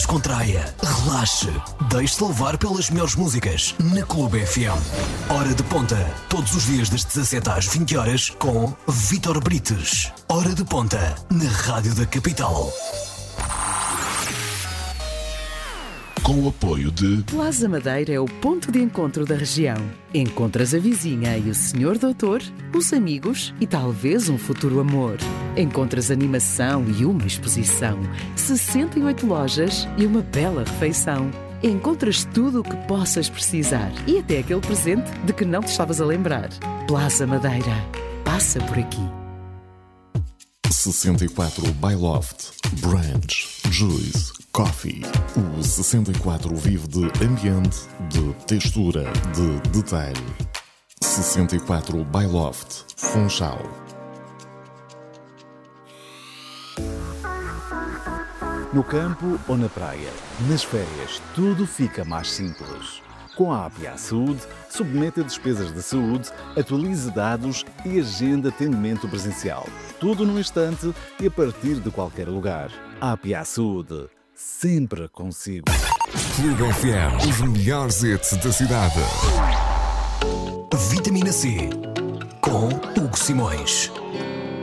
descontraia, relaxe, deixe-se levar pelas melhores músicas na Clube FM. Hora de Ponta, todos os dias das 17 às 20 horas com Vítor Brites. Hora de Ponta, na Rádio da Capital. Com o apoio de Plaza Madeira é o ponto de encontro da região. Encontras a vizinha e o senhor doutor, os amigos e talvez um futuro amor. Encontras animação e uma exposição, 68 lojas e uma bela refeição. Encontras tudo o que possas precisar e até aquele presente de que não te estavas a lembrar. Plaza Madeira. Passa por aqui. 64 Byloft, Branch, Juice, Coffee. O 64 vive de ambiente, de textura, de detalhe. 64 Byloft, Funchal. No campo ou na praia, nas férias, tudo fica mais simples. Com a APA Saúde, submeta despesas de saúde, atualize dados e agenda atendimento presencial. Tudo num instante e a partir de qualquer lugar. APA Saúde, sempre consigo. Clube FM, os melhores hits da cidade. Vitamina C, com Hugo Simões.